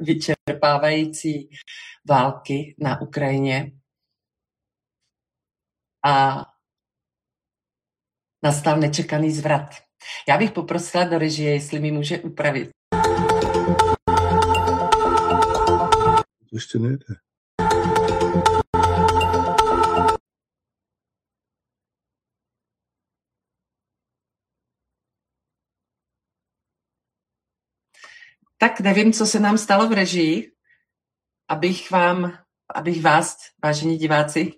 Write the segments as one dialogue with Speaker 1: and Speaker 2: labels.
Speaker 1: vyčerpávající války na Ukrajině a nastal nečekaný zvrat. Já bych poprosila do režie, jestli mi může upravit.
Speaker 2: Ještě nejde.
Speaker 1: Tak nevím, co se nám stalo v režii, abych vás, vážení diváci,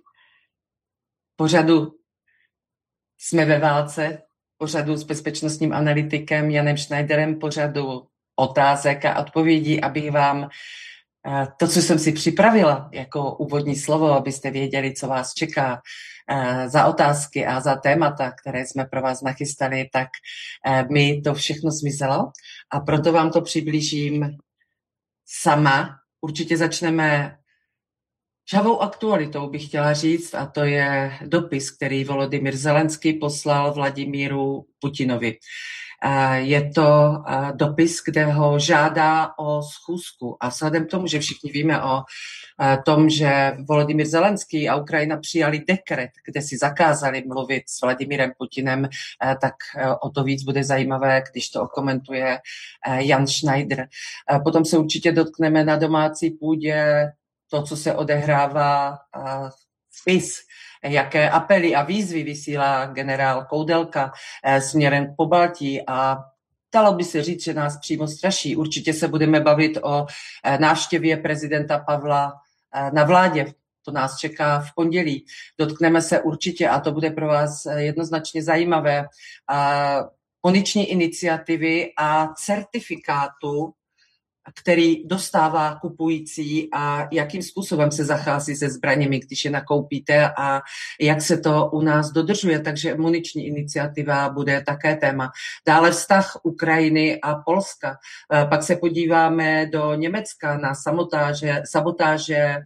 Speaker 1: pořadu Jsme ve válce, pořadu s bezpečnostním analytikem Janem Schneiderem, pořadu otázek a odpovědí, abych vám to, co jsem si připravila jako úvodní slovo, abyste věděli, co vás čeká za otázky a za témata, které jsme pro vás nachystali, tak mi to všechno zmizelo a proto vám to přiblížím sama. Určitě začneme žhavou aktualitou, bych chtěla říct, a to je dopis, který Volodymyr Zelenský poslal Vladimíru Putinovi. Je to dopis, kde ho žádá o schůzku. A vzhledem k tomu, že všichni víme o tom, že Volodymyr Zelenský a Ukrajina přijali dekret, kde si zakázali mluvit s Vladimírem Putinem, tak o to víc bude zajímavé, když to okomentuje Jan Schneider. Potom se určitě dotkneme na domácí půdě to, co se odehrává v PiS, jaké apely a výzvy vysílá generál Koudelka směrem k Pobaltí a dalo by se říct, že nás přímo straší. Určitě se budeme bavit o návštěvě prezidenta Pavla na vládě. To nás čeká v pondělí. Dotkneme se určitě, a to bude pro vás jednoznačně zajímavé, muniční iniciativy a certifikátu, který dostává kupující a jakým způsobem se zachází se zbraněmi, když je nakoupíte a jak se to u nás dodržuje. Takže muniční iniciativa bude také téma. Dále vztah Ukrajiny a Polska. Pak se podíváme do Německa na sabotáže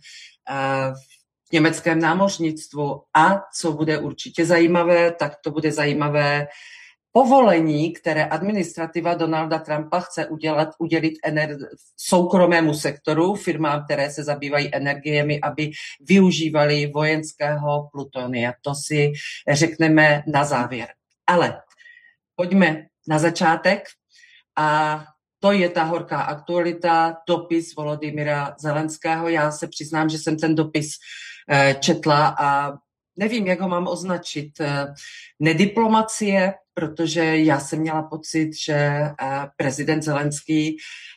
Speaker 1: v německém námořnictvu a co bude určitě zajímavé, tak to bude zajímavé povolení, které administrativa Donalda Trumpa chce udělit soukromému sektoru, firmám, které se zabývají energiemi, aby využívali vojenského plutonia. To si řekneme na závěr. Ale pojďme na začátek a to je ta horká aktualita, dopis Volodymyra Zelenského. Já se přiznám, že jsem ten dopis četla a nevím, jak ho mám označit. Nediplomacie, protože já jsem měla pocit, že prezident Zelenský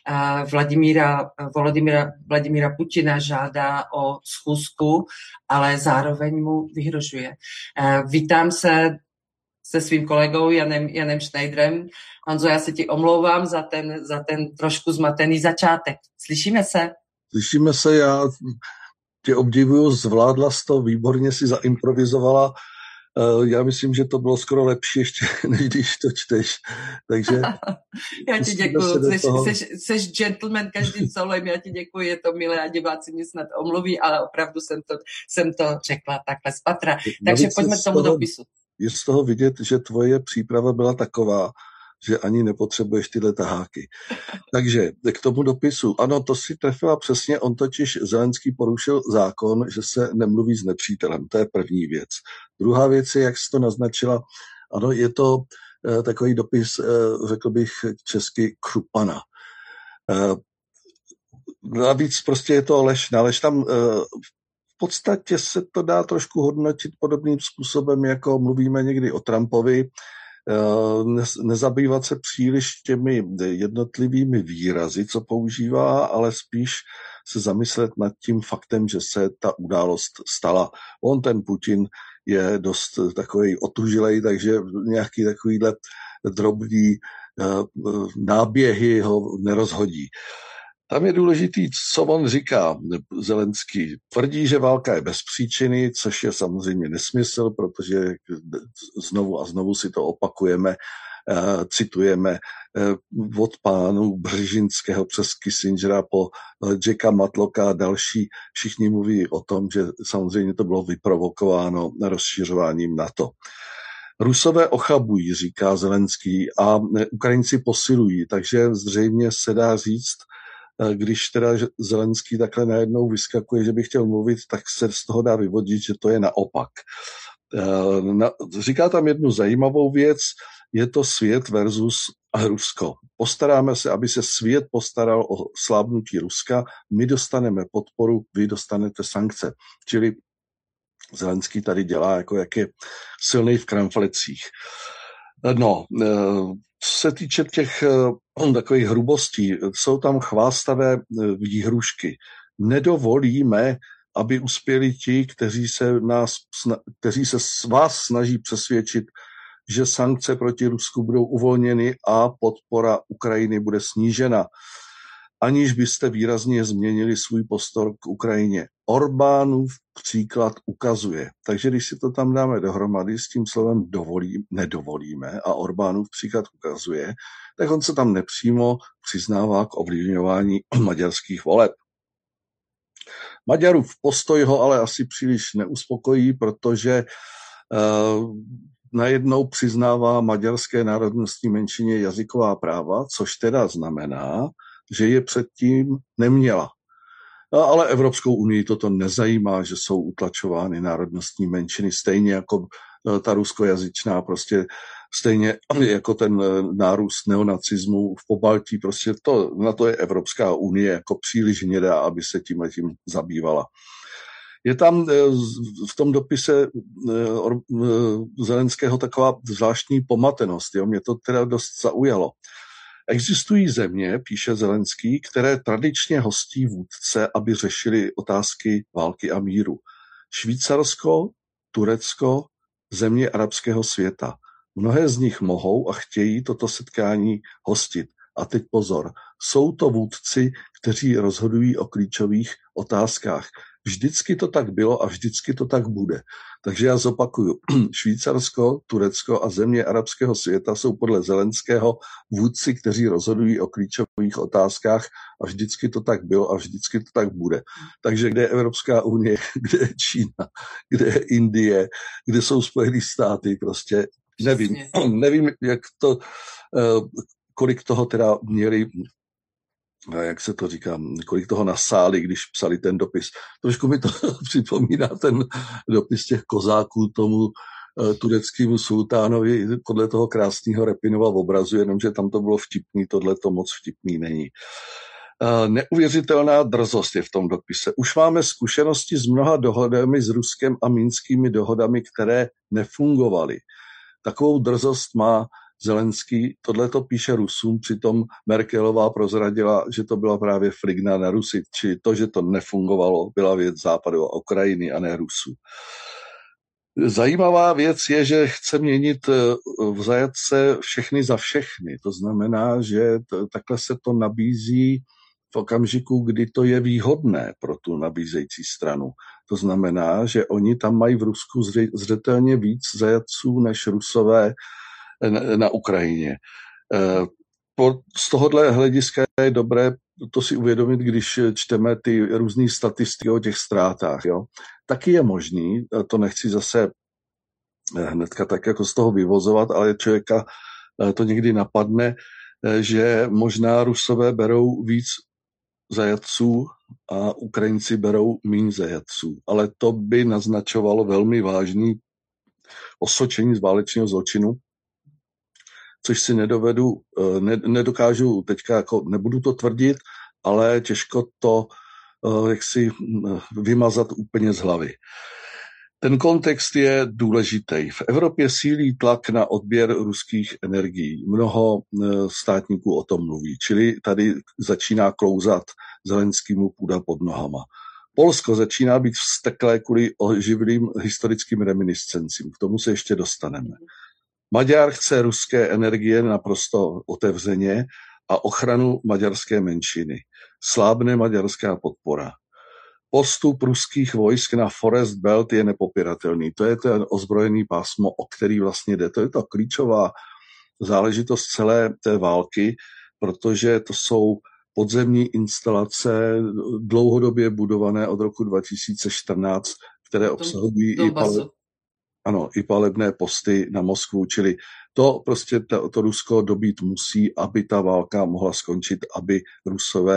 Speaker 1: Vladimíra Putina žádá o schůzku, ale zároveň mu vyhrožuje. Vítám se se svým kolegou Janem Schneiderem. Honzo, já se ti omlouvám za ten trošku zmatený začátek. Slyšíme se?
Speaker 2: Slyšíme se, já tě obdivuju, zvládla jsi to, výborně si zaimprovizovala. Já myslím, že to bylo skoro lepší ještě, než když to čteš. Takže
Speaker 1: já ti děkuju, jsi gentleman každým slovem, já ti děkuji, je to milé a diváci mě snad omluví, ale opravdu jsem to řekla takhle z patra. Takže pojďme k tomu dopisu.
Speaker 2: Je z toho vidět, že tvoje příprava byla taková, že ani nepotřebuješ tyhle taháky. Takže k tomu dopisu. Ano, to si trefila přesně, on totiž Zelenský porušil zákon, že se nemluví s nepřítelem. To je první věc. Druhá věc je, jak jsi to naznačila, ano, je to takový dopis, řekl bych česky, křupana. Navíc prostě je to lež na lež. Tam v podstatě se to dá trošku hodnotit podobným způsobem, jako mluvíme někdy o Trumpovi, nezabývat se příliš těmi jednotlivými výrazy, co používá, ale spíš se zamyslet nad tím faktem, že se ta událost stala. On, ten Putin, je dost takový otužilej, takže nějaký takovýhle drobný náběhy ho nerozhodí. Tam je důležitý, co on říká, Zelenský. Tvrdí, že válka je bez příčiny, což je samozřejmě nesmysl, protože znovu a znovu si to opakujeme, citujeme od pánů Břežinského přes Kissingera po Jacka Matlocka a další. Všichni mluví o tom, že samozřejmě to bylo vyprovokováno rozšiřováním NATO. Rusové ochabují, říká Zelenský, a Ukrajinci posilují, takže zřejmě se dá říct, když teda Zelenský takhle najednou vyskakuje, že by chtěl mluvit, tak se z toho dá vyvodit, že to je naopak. Říká tam jednu zajímavou věc, je to svět versus Rusko. Postaráme se, aby se svět postaral o slábnutí Ruska, my dostaneme podporu, vy dostanete sankce. Čili Zelenský tady dělá, jako jak je silnej v kramflecích. No, co se týče těch takových hrubostí, jsou tam chvástavé výhrušky. Nedovolíme, aby uspěli ti, kteří se vás snaží přesvědčit, že sankce proti Rusku budou uvolněny a podpora Ukrajiny bude snížena, aniž byste výrazně změnili svůj postoj k Ukrajině. Orbánův příklad ukazuje. Takže když si to tam dáme dohromady s tím slovem nedovolíme a Orbánův příklad ukazuje, tak on se tam nepřímo přiznává k ovlivňování maďarských voleb. Maďarův postoj ho ale asi příliš neuspokojí, protože najednou přiznává maďarské národnostní menšině jazyková práva, což teda znamená, že je předtím neměla. Ale Evropskou unii toto nezajímá, že jsou utlačovány národnostní menšiny, stejně jako ta ruskojazyčná, prostě stejně jako ten nárůst neonacismu v Pobaltí, prostě na to je Evropská unie jako příliš hnědá, aby se tímhletím zabývala. Je tam v tom dopise Zelenského taková zvláštní pomatenost, jo? Mě to teda dost zaujalo. Existují země, píše Zelenský, které tradičně hostí vůdce, aby řešili otázky války a míru. Švýcarsko, Turecko, země arabského světa. Mnohé z nich mohou a chtějí toto setkání hostit. A teď pozor, jsou to vůdci, kteří rozhodují o klíčových otázkách. Vždycky to tak bylo a vždycky to tak bude. Takže já zopakuju. Švýcarsko, Turecko a země arabského světa jsou podle Zelenského vůdci, kteří rozhodují o klíčových otázkách a vždycky to tak bylo a vždycky to tak bude. Takže kde je Evropská unie, kde je Čína, kde je Indie, kde jsou Spojené státy, prostě nevím, jak to, kolik toho teda měli, jak se to říká, kolik toho nasáli, když psali ten dopis. Trošku mi to připomíná ten dopis těch kozáků tomu tureckému sultánovi podle toho krásného Repinova obrazu, jenomže tam to bylo vtipný, tohle to moc vtipný není. Neuvěřitelná drzost je v tom dopise. Už máme zkušenosti s mnoha dohodami s Ruskem a minskými dohodami, které nefungovaly. Takovou drzost má Zelenský, tohle to píše Rusům, přitom Merkelová prozradila, že to byla právě fligna na Rusy, či to, že to nefungovalo, byla věc Západu a Ukrajiny a ne Rusů. Zajímavá věc je, že chce měnit v zajatce všechny za všechny. To znamená, že takhle se to nabízí v okamžiku, kdy to je výhodné pro tu nabízející stranu. To znamená, že oni tam mají v Rusku zřetelně víc zajatců než Rusové na Ukrajině. Z tohohle hlediska je dobré to si uvědomit, když čteme ty různé statistiky o těch ztrátách. Jo? Taky je možný, to nechci zase hnedka tak jako z toho vyvozovat, ale člověka to někdy napadne, že možná Rusové berou víc zajatců a Ukrajinci berou míň zajatců. Ale to by naznačovalo velmi vážný osočení z válečného zločinu, což si nedokážu teďka, jako nebudu to tvrdit, ale těžko to jaksi vymazat úplně z hlavy. Ten kontext je důležitý. V Evropě sílí tlak na odběr ruských energií. Mnoho státníků o tom mluví, čili tady začíná klouzat Zelenskýmu půda pod nohama. Polsko začíná být vzteklé kvůli oživlým historickým reminiscencím. K tomu se ještě dostaneme. Maďar chce ruské energie naprosto otevřeně a ochranu maďarské menšiny. Slábne maďarská podpora. Postup ruských vojsk na Forest Belt je nepopiratelný. To je ten ozbrojený pásmo, o který vlastně jde. To je ta klíčová záležitost celé té války, protože to jsou podzemní instalace dlouhodobě budované od roku 2014, které obsahují i palebné posty na Moskvu, čili to prostě to Rusko dobít musí, aby ta válka mohla skončit, aby Rusové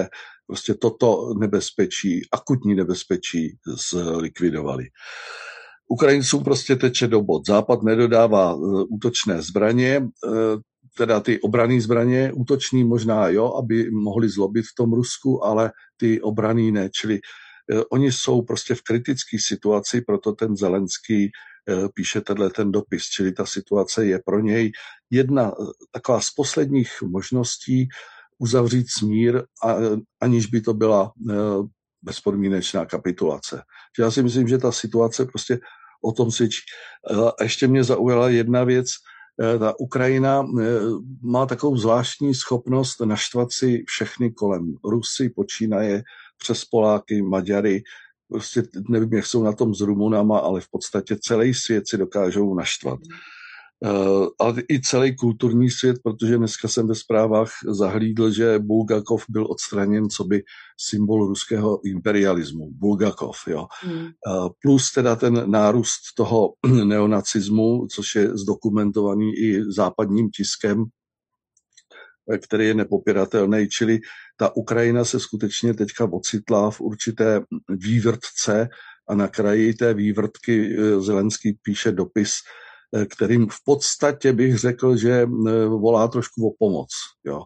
Speaker 2: prostě toto nebezpečí, akutní nebezpečí zlikvidovali. Ukrajincům prostě teče do bod. Západ nedodává útočné zbraně, teda ty obranné zbraně, útoční možná jo, aby mohli zlobit v tom Rusku, ale ty obranné ne, čili oni jsou prostě v kritické situaci, proto ten Zelenský píše ten dopis, čili ta situace je pro něj jedna taková z posledních možností uzavřít smír, aniž by to byla bezpodmínečná kapitulace. Já si myslím, že ta situace prostě o tom svědčí. A ještě mě zaujala jedna věc, ta Ukrajina má takovou zvláštní schopnost naštvat si všechny kolem. Rusy počínaje přes Poláky, Maďary, prostě nevím, jak jsou na tom s Rumunama, ale v podstatě celý svět si dokážou naštvat. Ale i celý kulturní svět, protože dneska jsem ve zprávách zahlídl, že Bulgakov byl odstraněn coby symbol ruského imperialismu. Bulgakov, jo. Plus teda ten nárůst toho neonacismu, což je zdokumentovaný i západním tiskem, který je nepopiratelný, čili ta Ukrajina se skutečně teďka ocitla v určité vývrtce a na kraji té vývrtky Zelenský píše dopis, kterým v podstatě bych řekl, že volá trošku o pomoc. Jo.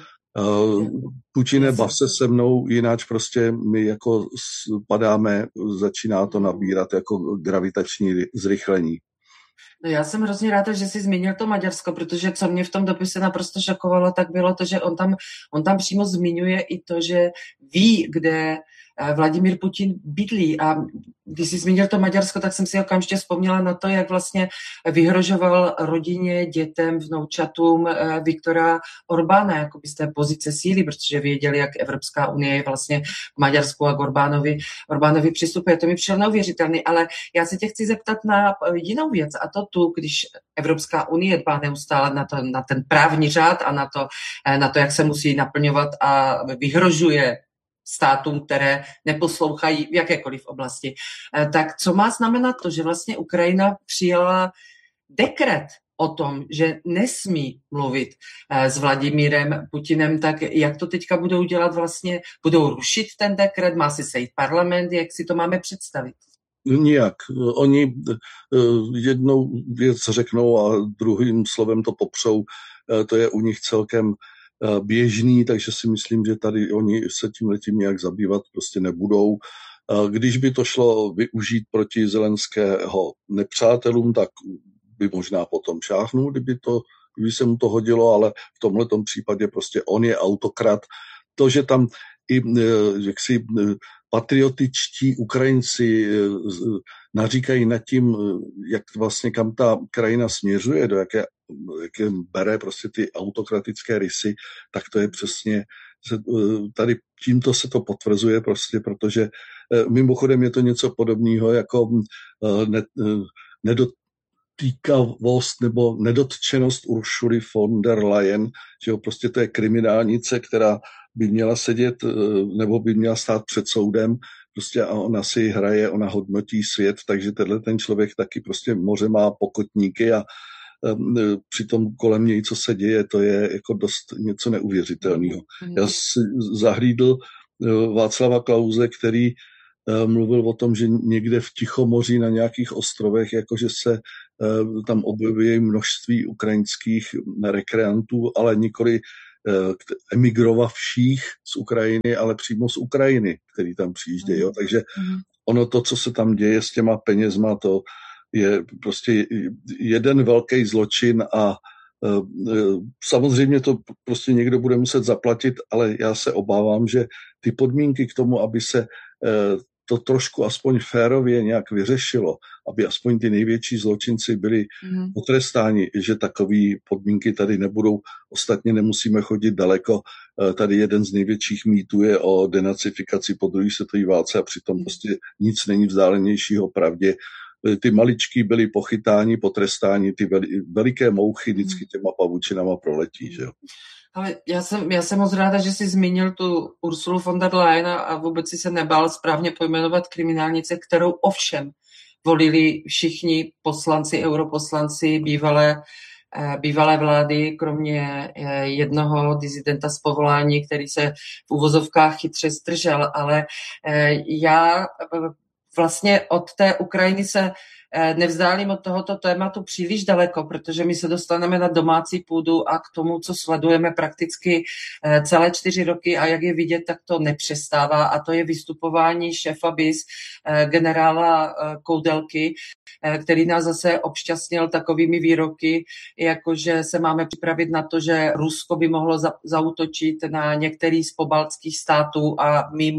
Speaker 2: Putine, bav se se mnou, jináč prostě my jako padáme, začíná to nabírat jako gravitační zrychlení.
Speaker 1: No já jsem hrozně ráda, že jsi zmínil to Maďarsko, protože co mě v tom dopise naprosto šokovalo, tak bylo to, že on tam přímo zmiňuje i to, že ví, kde Vladimír Putin bydlí. A když jsi zmínil to Maďarsko, tak jsem si okamžitě vzpomněla na to, jak vlastně vyhrožoval rodině, dětem, vnoučatům Viktora Orbána, jakoby z té pozice síly, protože věděli, jak Evropská unie je vlastně k Maďarsku a k Orbánovi přistupuje. To mi přišlo neuvěřitelný, ale já se tě chci zeptat na jinou věc, a to tu, když Evropská unie dbá neustále na ten právní řád a na to, jak se musí naplňovat a vyhrožuje státům, které neposlouchají v jakékoliv oblasti. Tak co má znamenat to, že vlastně Ukrajina přijala dekret o tom, že nesmí mluvit s Vladimírem Putinem, tak jak to teďka budou dělat vlastně? Budou rušit ten dekret? Má si sejít parlament? Jak si to máme představit?
Speaker 2: Nijak. Oni jednou věc řeknou a druhým slovem to popřou. To je u nich celkem běžný, takže si myslím, že tady oni se tímhletím nějak zabývat prostě nebudou. Když by to šlo využít proti Zelenského nepřátelům, tak by možná potom šáhnul, kdyby se mu to hodilo, ale v tomhletom případě prostě on je autokrat. To, že tam i jaksi patriotičtí Ukrajinci naříkají nad tím, jak vlastně kam ta krajina směřuje, do jaké bere prostě ty autokratické rysy, tak to je přesně, tady tímto se to potvrzuje prostě, protože mimochodem je to něco podobného jako nedotýkavost nebo nedotčenost Uršuly von der Leyen, že jo, prostě to je kriminálnice, která by měla sedět nebo by měla stát před soudem, prostě a ona si hraje, ona hodnotí svět, takže ten člověk taky prostě moře má pokotníky a přitom kolem něj, co se děje, to je jako dost něco neuvěřitelného. Já si zahlídl Václava Klause, který mluvil o tom, že někde v Tichomoří na nějakých ostrovech, jakože se tam objevuje množství ukrajinských rekreantů, ale nikoli emigrovavších z Ukrajiny, ale přímo z Ukrajiny, který tam přijíždějí. Jo? Takže ono to, co se tam děje s těma penězma, to je prostě jeden velký zločin a samozřejmě to prostě někdo bude muset zaplatit, ale já se obávám, že ty podmínky k tomu, aby se to trošku aspoň férově nějak vyřešilo, aby aspoň ty největší zločinci byli potrestáni, že takové podmínky tady nebudou. Ostatně nemusíme chodit daleko. Tady jeden z největších mýtů je o denacifikaci po druhé světové válce a přitom prostě nic není vzdálenějšího pravdě. Ty maličky byly pochytáni, potrestáni, ty veliké mouchy vždycky těma pavučinama proletí, že jo.
Speaker 1: Ale já jsem moc ráda, že jsi zmínil tu Ursulu von der Leyen a vůbec si se nebál správně pojmenovat kriminálnice, kterou ovšem volili všichni poslanci, europoslanci, bývalé bývalé vlády, kromě jednoho dizidenta z povolání, který se v uvozovkách chytře zdržel, ale já vlastně od té Ukrajiny se nevzdálím od tohoto tématu příliš daleko, protože my se dostaneme na domácí půdu a k tomu, co sledujeme prakticky celé 4 roky a jak je vidět, tak to nepřestává a to je vystupování šéfa BIS, generála Koudelky, který nás zase obšťastnil takovými výroky, jakože se máme připravit na to, že Rusko by mohlo zaútočit na některý z pobaltských států a my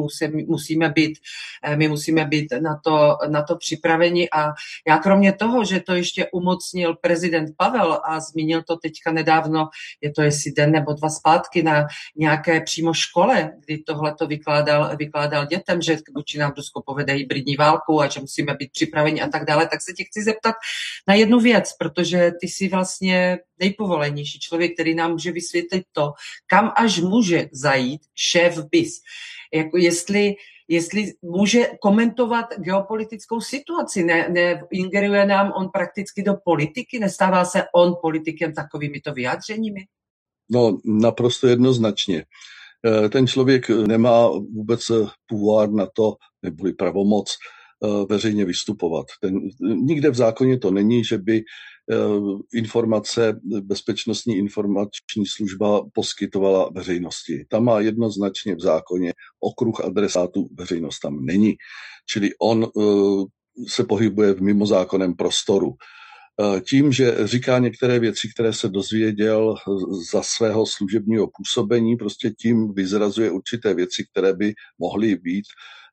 Speaker 1: musíme být na to připraveni. A já kromě toho, že to ještě umocnil prezident Pavel a zmínil to teďka nedávno, je to jestli den nebo 2 zpátky na nějaké přímo škole, kdy tohle to vykládal dětem, že vůči nám Rusko povede hybridní válku a že musíme být připraveni a tak dále, tak se tě chci zeptat na jednu věc, protože ty jsi vlastně nejpovolenější člověk, který nám může vysvětlit to, kam až může zajít šéf BIS. Jako jestli může komentovat geopolitickou situaci, neingeruje nám on prakticky do politiky, nestává se on politikem takovýmito vyjádřeními?
Speaker 2: No, naprosto jednoznačně. Ten člověk nemá vůbec pouvoir na to, neboli pravomoc veřejně vystupovat. Nikde v zákoně to není, že by informace Bezpečnostní informační služba poskytovala veřejnosti. Tam má jednoznačně v zákoně okruh adresátů, veřejnost tam není. Čili on se pohybuje v mimozákonném prostoru. Tím, že říká některé věci, které se dozvěděl za svého služebního působení, prostě tím vyzrazuje určité věci, které by mohly být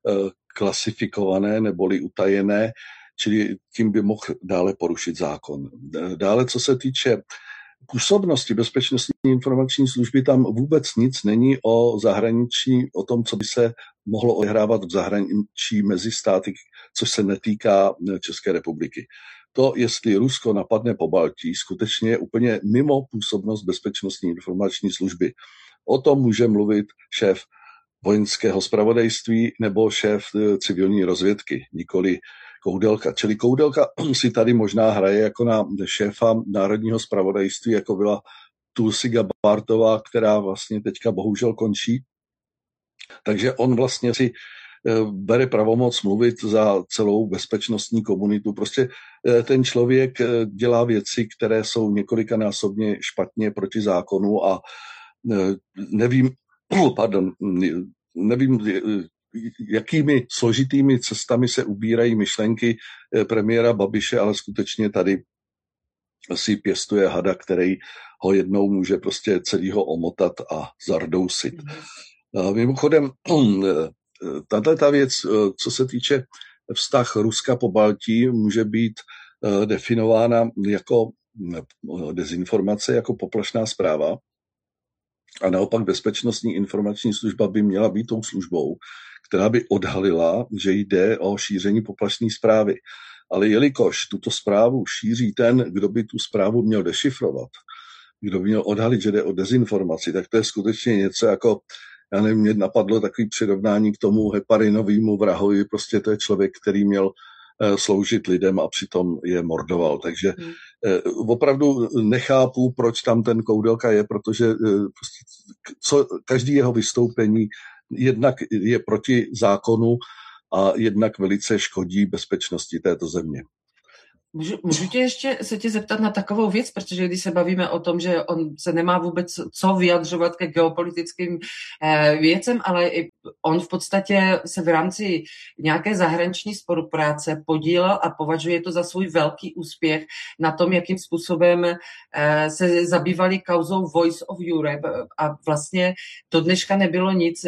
Speaker 2: klasifikované neboli utajené, čili tím by mohl dále porušit zákon. Dále, co se týče působnosti Bezpečnostní informační služby, tam vůbec nic není o zahraničí, o tom, co by se mohlo odehrávat v zahraničí mezi státy, což se netýká České republiky. To, jestli Rusko napadne Pobaltí, skutečně je úplně mimo působnost Bezpečnostní informační služby. O tom může mluvit šéf vojenského zpravodajství nebo šéf civilní rozvědky, nikoli Koudelka. Čili Koudelka si tady možná hraje jako na šéfa národního zpravodajství, jako byla Tulsi Gabbardová, která vlastně teďka bohužel končí. Takže on vlastně si bere pravomoc mluvit za celou bezpečnostní komunitu. Prostě ten člověk dělá věci, které jsou několikanásobně špatně proti zákonu a nevím, jakými složitými cestami se ubírají myšlenky premiéra Babiše, ale skutečně tady si pěstuje hada, který ho jednou může prostě celýho omotat a zardousit. Mimochodem, tato věc, co se týče vztah Ruska po Baltí, může být definována jako dezinformace, jako poplašná zpráva. A naopak Bezpečnostní informační služba by měla být tou službou, která by odhalila, že jde o šíření poplašné zprávy. Ale jelikož tuto zprávu šíří ten, kdo by tu zprávu měl dešifrovat, kdo by měl odhalit, že jde o dezinformaci, tak to je skutečně něco jako, já nevím, mě napadlo takový přirovnání k tomu heparinovému vrahovi, prostě to je člověk, který měl sloužit lidem a přitom je mordoval. Takže opravdu nechápu, proč tam ten Koudelka je, protože prostě každý jeho vystoupení jednak je proti zákonu a jednak velice škodí bezpečnosti této země.
Speaker 1: Můžu se tě zeptat na takovou věc, protože když se bavíme o tom, že on se nemá vůbec co vyjadřovat ke geopolitickým věcem, ale on v podstatě se v rámci nějaké zahraniční spolupráce podílel a považuje to za svůj velký úspěch na tom, jakým způsobem se zabývali kauzou Voice of Europe a vlastně do dneška nebylo nic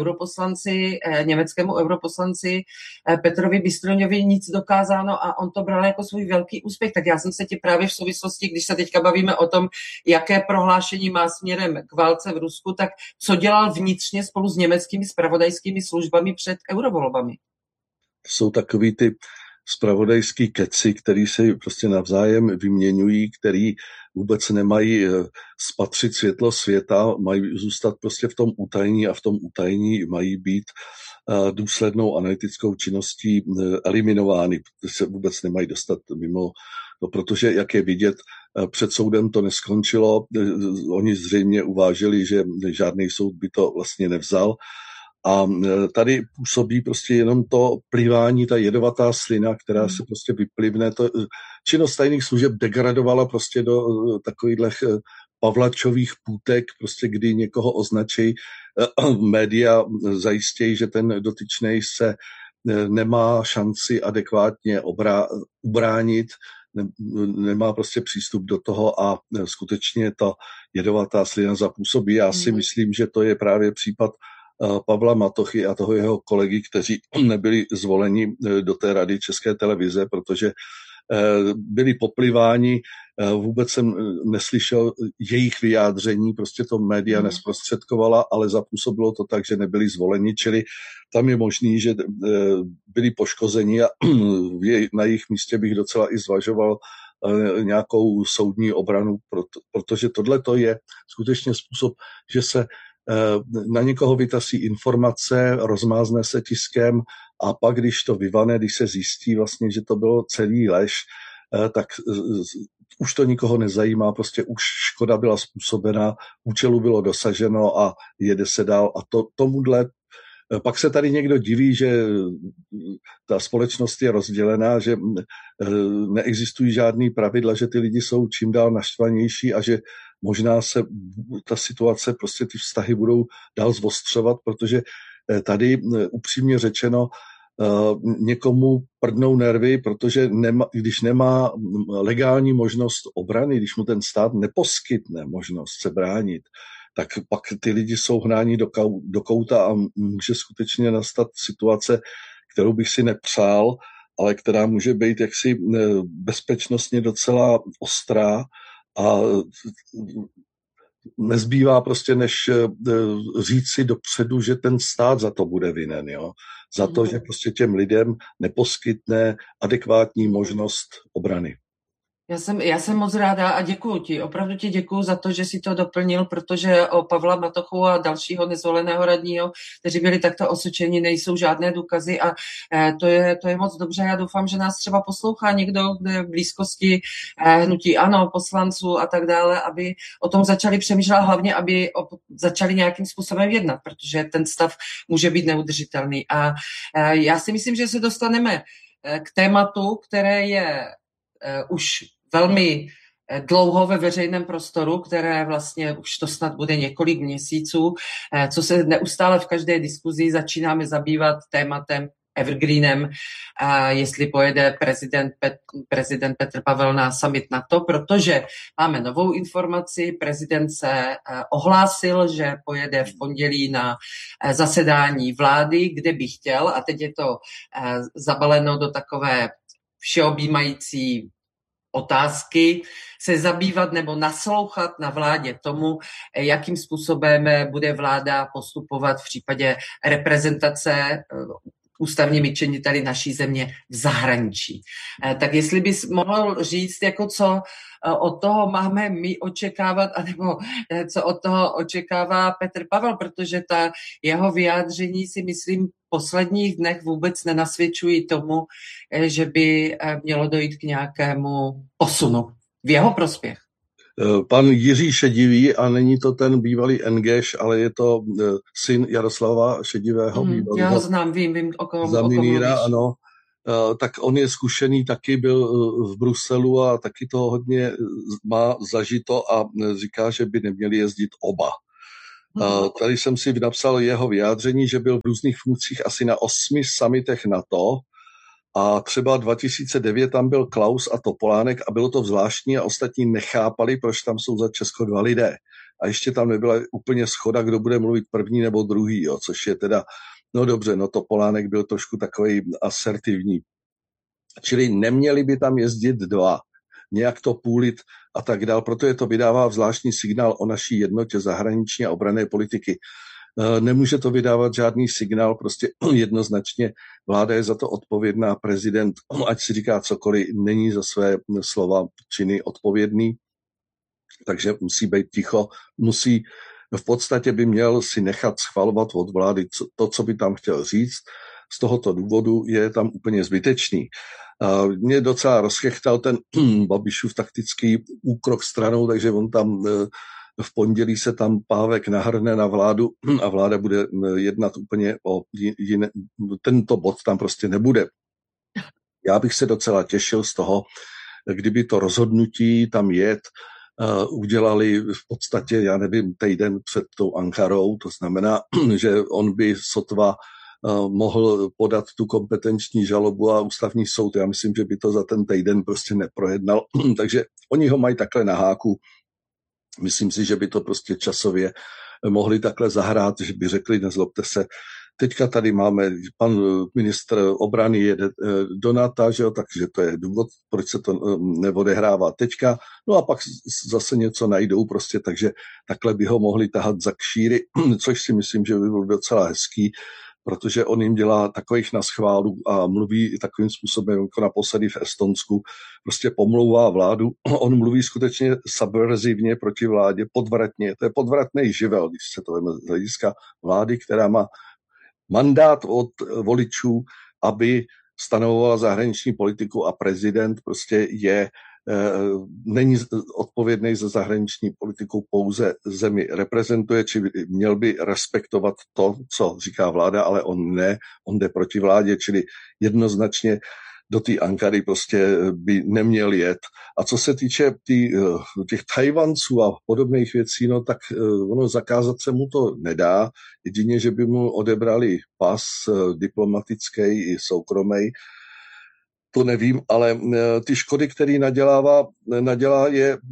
Speaker 1: německému europoslanci Petrovi Bystroňovi nic dokázáno a on to bral jako svůj velký úspěch. Tak já jsem se ti právě v souvislosti, když se teďka bavíme o tom, jaké prohlášení má směrem k válce v Rusku, tak co dělal vnitřně spolu s německými zpravodajskými službami před eurovolbami?
Speaker 2: Jsou takový ty zpravodajský keci, který se prostě navzájem vyměňují, který vůbec nemají spatřit světlo světa, mají zůstat prostě v tom utajení a v tom utajení mají být důslednou analytickou činností eliminovány, protože se vůbec nemají dostat mimo, no, protože, jak je vidět, před soudem to neskončilo. Oni zřejmě uvážili, že žádný soud by to vlastně nevzal. A tady působí prostě jenom to plivání, ta jedovatá slina, která se prostě vyplivne. Činnost tajných služeb degradovala prostě do takových Pavlačových půtek, prostě kdy někoho označí, média zajistějí, že ten dotyčnej se nemá šanci adekvátně ubránit, nemá prostě přístup do toho a skutečně ta jedovatá slina zapůsobí. Já si myslím, že to je právě případ Pavla Matochy a toho jeho kolegy, kteří nebyli zvoleni do té rady České televize, protože byli popliváni, vůbec jsem neslyšel jejich vyjádření, prostě to média nezprostředkovala, ale zapůsobilo to tak, že nebyli zvoleni, čili tam je možný, že byli poškozeni a na jejich místě bych docela i zvažoval nějakou soudní obranu, protože tohle to je skutečně způsob, že se na někoho vytasí informace, rozmázne se tiskem a pak, když to vyvane, když se zjistí vlastně, že to bylo celý lež, tak už to nikoho nezajímá, prostě už škoda byla způsobena, účelu bylo dosaženo a jede se dál a tomuhle. Pak se tady někdo diví, že ta společnost je rozdělená, že neexistují žádný pravidla, že ty lidi jsou čím dál naštvanější a že možná se ta situace, prostě ty vztahy budou dál zvostřovat, protože tady upřímně řečeno někomu prdnou nervy, protože když nemá legální možnost obrany, když mu ten stát neposkytne možnost se bránit, tak pak ty lidi jsou hnáni do kouta a může skutečně nastat situace, kterou bych si nepřál, ale která může být jaksi bezpečnostně docela ostrá a nezbývá prostě, než říct si dopředu, že ten stát za to bude vinen, jo? Za to, že prostě těm lidem neposkytne adekvátní možnost obrany.
Speaker 1: Já jsem moc ráda a děkuju ti, opravdu ti děkuju za to, že jsi to doplnil, protože o Pavla Matochu a dalšího nezvoleného radního, kteří byli takto osočeni, nejsou žádné důkazy a to je moc dobře. Já doufám, že nás třeba poslouchá někdo, kdo je v blízkosti hnutí ANO, poslanců a tak dále, aby o tom začali přemýšlet, hlavně aby začali nějakým způsobem jednat, protože ten stav může být neudržitelný. A já si myslím, že se dostaneme k tématu, které je už velmi dlouho ve veřejném prostoru, které vlastně už to snad bude několik měsíců, co se neustále v každé diskuzi začínáme zabývat tématem evergreenem, jestli pojede prezident Petr Pavel na summit NATO, protože máme novou informaci, prezident se ohlásil, že pojede v pondělí na zasedání vlády, kde by chtěl, a teď je to zabaleno do takové všeobjímající otázky, se zabývat nebo naslouchat na vládě tomu, jakým způsobem bude vláda postupovat v případě reprezentace ústavními činiteli naší země v zahraničí. Tak jestli bys mohl říct, jako co od toho máme my očekávat, anebo co od toho očekává Petr Pavel, protože ta jeho vyjádření si myslím v posledních dnech vůbec nenasvědčují tomu, že by mělo dojít k nějakému posunu v jeho prospěch.
Speaker 2: Pan Jiří Šedivý, a není to ten bývalý Engeš, ale je to syn Jaroslava Šedivého.
Speaker 1: Já ho znám, vím, o kom
Speaker 2: Zamíníra, ano. Tak on je zkušený, taky byl v Bruselu a taky to hodně má zažito a říká, že by neměli jezdit oba. Tady jsem si napsal jeho vyjádření, že byl v různých funkcích asi na 8 summitech NATO a třeba 2009 tam byl Klaus a Topolánek a bylo to zvláštní a ostatní nechápali, proč tam jsou za Česko 2 lidé. A ještě tam nebyla úplně shoda, kdo bude mluvit první nebo druhý, jo, což je teda, no dobře, no Topolánek byl trošku takový asertivní. Čili neměli by tam jezdit 2, nějak to půlit a tak dál, protože to vydává zvláštní signál o naší jednotě zahraniční a obranné politiky. Nemůže to vydávat žádný signál, prostě jednoznačně vláda je za to odpovědná, prezident, ať si říká cokoliv, není za své slova, činy odpovědný, takže musí být ticho, musí v podstatě by měl si nechat schvalovat od vlády to, co by tam chtěl říct. Z tohoto důvodu je tam úplně zbytečný. Mě docela rozchechtal ten Babišův taktický úkrok stranou, takže on tam v pondělí se tam Pávek nahrne na vládu a vláda bude jednat úplně o jiné. Tento bod tam prostě nebude. Já bych se docela těšil z toho, kdyby to rozhodnutí tam jet udělali v podstatě, já nevím, týden před tou Ankarou, to znamená, že on by sotva mohl podat tu kompetenční žalobu a ústavní soud. Já myslím, že by to za ten týden prostě neprojednal. Takže oni ho mají takhle na háku. Myslím si, že by to prostě časově mohli takhle zahrát, že by řekli, nezlobte se, teďka tady máme, pan ministr obrany jede do NATO, že jo, takže to je důvod, proč se to neodehrává teďka. No a pak zase něco najdou prostě, takže takhle by ho mohli tahat za kšíry, což si myslím, že by bylo docela hezký, protože on jim dělá takových naschválů a mluví takovým způsobem, jako naposledy v Estonsku, prostě pomlouvá vládu. On mluví skutečně subverzivně proti vládě, podvratně. To je podvratný živel, když se to vezme z hlediska vlády, která má mandát od voličů, aby stanovovala zahraniční politiku a prezident prostě není odpovědný za zahraniční politiku, pouze zemi reprezentuje, či měl by respektovat to, co říká vláda, ale on ne, on jde proti vládě, čili jednoznačně do té Ankary prostě by neměl jet. A co se týče těch Tajvanců a podobných věcí, no tak ono zakázat se mu to nedá, jedině, že by mu odebrali pas diplomatický i soukromý. To nevím, ale ty škody, které nadělá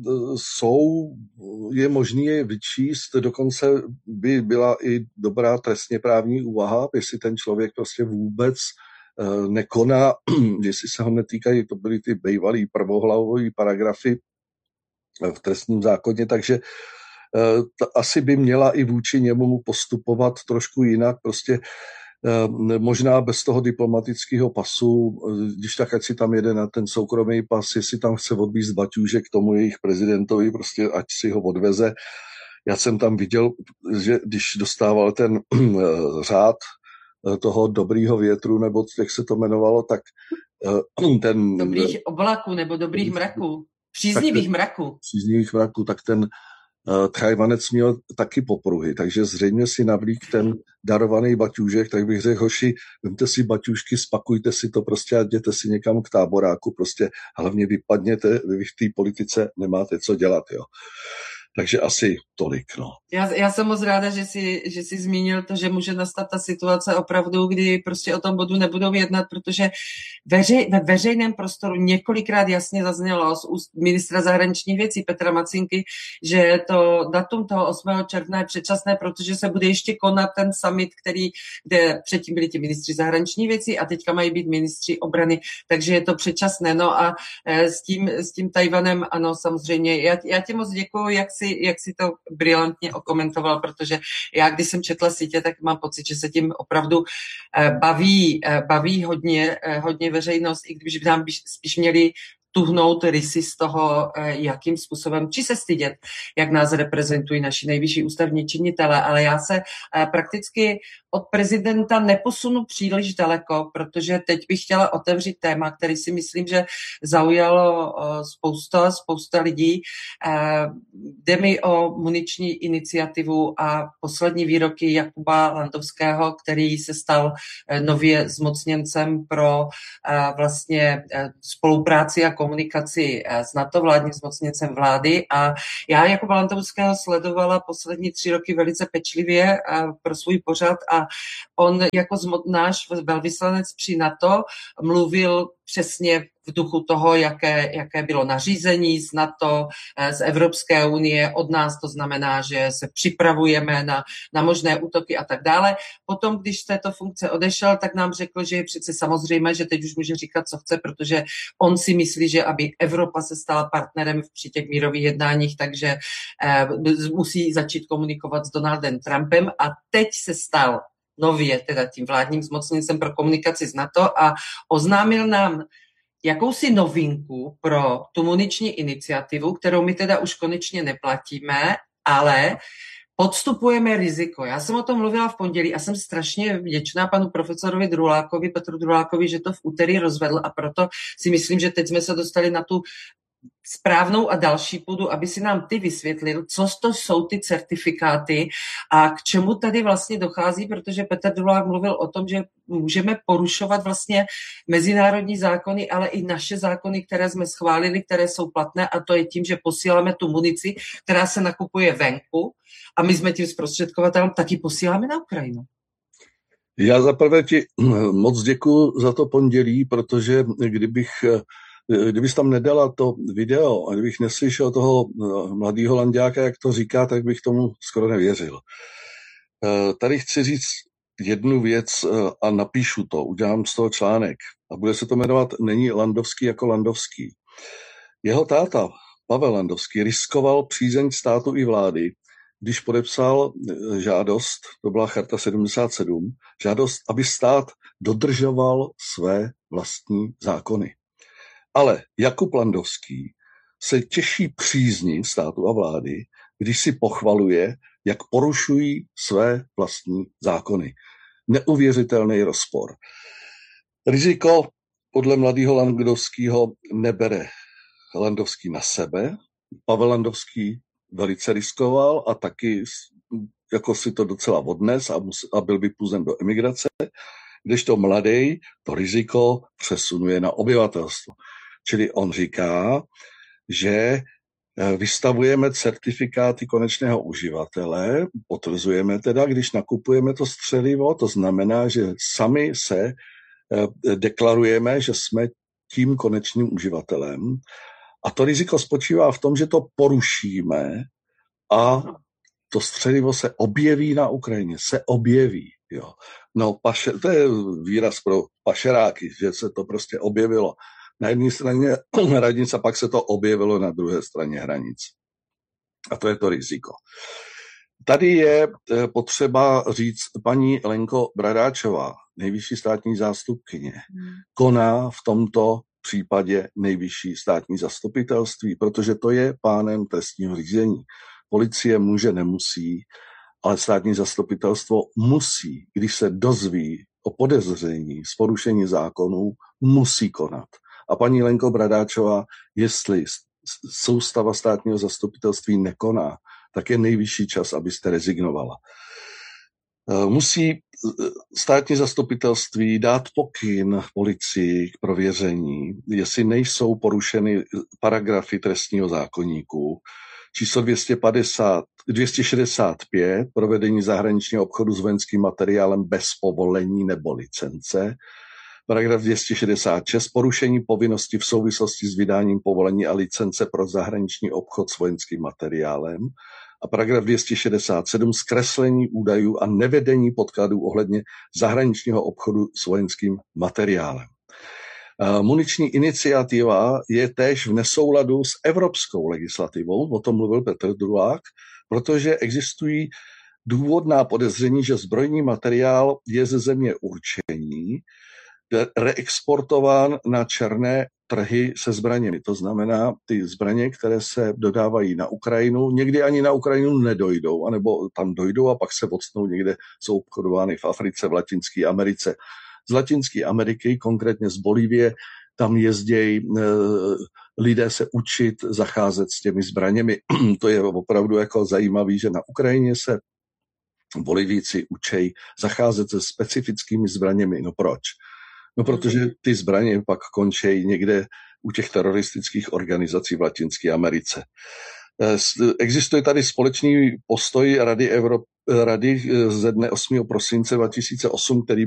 Speaker 2: je možný je vyčíst, dokonce by byla i dobrá trestně právní úvaha, jestli ten člověk prostě vůbec nekoná, jestli se ho netýkají, to byly ty bývalý prvohlavový paragrafy v trestním zákoně, takže asi by měla i vůči němu postupovat trošku jinak, prostě možná bez toho diplomatického pasu, když tak, ať si tam jede na ten soukromý pas, jestli tam chce odvízt baťůžek k tomu jejich prezidentovi, prostě ať si ho odveze. Já jsem tam viděl, že když dostával ten řád toho dobrýho větru, nebo jak se to jmenovalo, tak ten...
Speaker 1: Dobrých oblaků nebo dobrých mraků. Příznivých mraků.
Speaker 2: Tak ten Tchajvanec měl taky popruhy, takže zřejmě si navlík ten darovaný baťůžek, tak bych řekl, hoši, vemte si baťůžky, spakujte si to prostě a jděte si někam k táboráku, prostě hlavně vypadněte, vy v té politice nemáte co dělat, jo. Takže asi tolik, no.
Speaker 1: Já jsem moc ráda, že jsi zmínil to, že může nastat ta situace opravdu, kdy prostě o tom bodu nebudou jednat, protože ve veřejném prostoru několikrát jasně zaznělo z úst ministra zahraničních věcí Petra Macinky, že to datum toho 8. června je předčasné, protože se bude ještě konat ten summit, kde předtím byli ti ministři zahraničních věcí a teďka mají být ministři obrany, takže je to předčasné. No a s tím Tajvanem, ano, samozřejmě. Já ti moc děkuju, jak si to brilantně okomentoval, protože já, když jsem četla sítě, tak mám pocit, že se tím opravdu baví hodně veřejnost, i když by nám spíš měli tuhnout rysy z toho, jakým způsobem, či se stydět, jak nás reprezentují naši nejvyšší ústavní činitelé, ale já se prakticky od prezidenta neposunu příliš daleko, protože teď bych chtěla otevřít téma, který si myslím, že zaujalo spousta lidí. Jde mi o muniční iniciativu a poslední výroky Jakuba Landowského, který se stal nově zmocněncem pro vlastně spolupráci a komunikaci s NATO, vládním zmocněncem vlády. A já Jakuba Landowského sledovala poslední 3 roky velice pečlivě pro svůj pořad a on jako náš velvyslanec při NATO mluvil přesně v duchu toho, jaké bylo nařízení z NATO, z Evropské unie, od nás, to znamená, že se připravujeme na možné útoky a tak dále. Potom, když z této funkce odešel, tak nám řekl, že je přece samozřejmé, že teď už může říkat, co chce, protože on si myslí, že aby Evropa se stala partnerem při těch mírových jednáních, takže musí začít komunikovat s Donaldem Trumpem a teď se stal nově teda tím vládním zmocněncem pro komunikaci s NATO a oznámil nám jakousi novinku pro tu muniční iniciativu, kterou my teda už konečně neplatíme, ale podstupujeme riziko. Já jsem o tom mluvila v pondělí a jsem strašně vděčná panu profesorovi Drulákovi, Petru Drulákovi, že to v úterý rozvedl a proto si myslím, že teď jsme se dostali na tu správnou a další půdu, aby si nám ty vysvětlil, co to jsou ty certifikáty a k čemu tady vlastně dochází, protože Petr Drulák mluvil o tom, že můžeme porušovat vlastně mezinárodní zákony, ale i naše zákony, které jsme schválili, které jsou platné, a to je tím, že posíláme tu munici, která se nakupuje venku a my jsme tím zprostředkovatelem, taky posíláme na Ukrajinu.
Speaker 2: Já zaprvé ti moc děkuju za to pondělí, protože kdybys tam nedala to video a kdybych neslyšel toho mladého lanďáka, jak to říká, tak bych tomu skoro nevěřil. Tady chci říct jednu věc a napíšu to, udělám z toho článek a bude se to jmenovat Není Landovský jako Landovský. Jeho táta, Pavel Landovský, riskoval přízeň státu i vlády, když podepsal žádost, to byla Charta 77, žádost, aby stát dodržoval své vlastní zákony. Ale Jakub Landovský se těší přízni státu a vlády, když si pochvaluje, jak porušují své vlastní zákony. Neuvěřitelný rozpor. Riziko podle mladého Landovského nebere Landovský na sebe. Pavel Landovský velice riskoval a taky jako si to docela odnes a byl vypuzen do emigrace, kdežto mladý to riziko přesunuje na obyvatelstvo. Čili on říká, že vystavujeme certifikáty konečného uživatele, potvrzujeme teda, když nakupujeme to střelivo, to znamená, že sami se deklarujeme, že jsme tím konečným uživatelem. A to riziko spočívá v tom, že to porušíme a to střelivo se objeví na Ukrajině. Se objeví. Jo. No, to je výraz pro pašeráky, že se to prostě objevilo na jedné straně hranic a pak se to objevilo na druhé straně hranic. A to je to riziko. Tady je potřeba říct, paní Lenko Bradáčová, nejvyšší státní zástupkyně, koná v tomto případě nejvyšší státní zastupitelství, protože to je pánem trestního řízení. Policie může, nemusí, ale státní zastupitelstvo musí, když se dozví o podezření z porušení zákonů, musí konat. A paní Lenko Bradáčová, jestli soustava státního zastupitelství nekoná, tak je nejvyšší čas, abyste rezignovala. Musí státní zastupitelství dát pokyn policii k prověření, jestli nejsou porušeny paragrafy trestního zákoníku, číslo 265, provedení zahraničního obchodu s vojenským materiálem bez povolení nebo licence, paragraf 266, porušení povinnosti v souvislosti s vydáním povolení a licence pro zahraniční obchod s vojenským materiálem a paragraf 267, zkreslení údajů a nevedení podkladů ohledně zahraničního obchodu s vojenským materiálem. Muniční iniciativa je též v nesouladu s evropskou legislativou, o tom mluvil Petr Drulák, protože existují důvodná podezření, že zbrojní materiál je ze země určení reexportován na černé trhy se zbraněmi. To znamená, ty zbraně, které se dodávají na Ukrajinu, někdy ani na Ukrajinu nedojdou, anebo tam dojdou a pak se odstnou někde, jsou obchodovány v Africe, v Latinské Americe. Z Latinské Ameriky, konkrétně z Bolívie, tam jezdějí lidé se učit zacházet s těmi zbraněmi. To je opravdu jako zajímavé, že na Ukrajině se Bolivijci učí zacházet se specifickými zbraněmi. No proč? No protože ty zbraně pak končí někde u těch teroristických organizací v Latinské Americe. Existuje tady společný postoj Rady ze dne 8. prosince 2008, který